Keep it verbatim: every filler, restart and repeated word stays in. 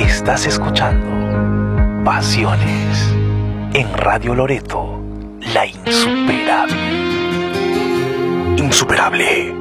Estás escuchando Pasiones en Radio Loreto, la insuperable. Insuperable.